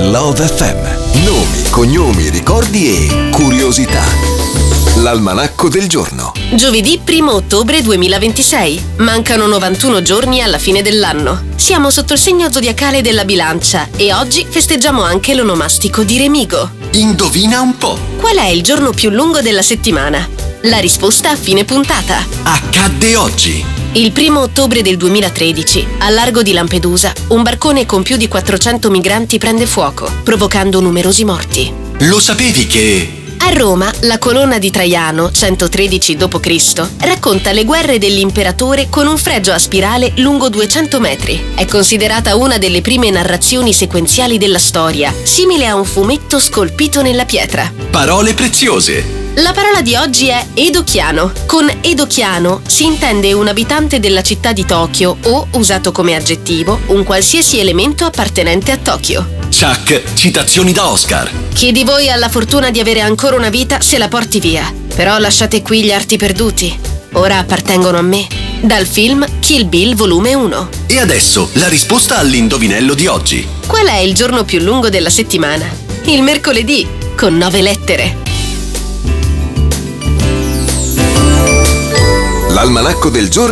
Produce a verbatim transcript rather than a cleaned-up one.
Love F M. Nomi, cognomi, ricordi e curiosità. L'almanacco del giorno. Giovedì primo ottobre duemilaventisei. Mancano novantuno giorni alla fine dell'anno. Siamo sotto il segno zodiacale della Bilancia e oggi festeggiamo anche l'onomastico di Remigo. Indovina un po'. Qual è il giorno più lungo della settimana? La risposta a fine puntata. Accadde oggi. Il primo ottobre del duemilatredici, al largo di Lampedusa, un barcone con più di quattrocento migranti prende fuoco, provocando numerosi morti. Lo sapevi che... A Roma, la colonna di Traiano, centotredici dopo Cristo, racconta le guerre dell'imperatore con un fregio a spirale lungo duecento metri. È considerata una delle prime narrazioni sequenziali della storia, simile a un fumetto scolpito nella pietra. Parole preziose. La parola di oggi è edochiano. Con edochiano si intende un abitante della città di Tokyo o, usato come aggettivo, un qualsiasi elemento appartenente a Tokyo. Chuck, citazioni da Oscar. Chi di voi ha la fortuna di avere ancora una vita se la porti via. Però lasciate qui gli arti perduti. Ora appartengono a me. Dal film Kill Bill volume uno. E adesso la risposta all'indovinello di oggi. Qual è il giorno più lungo della settimana? Il mercoledì, con nove lettere. L'almanacco del giorno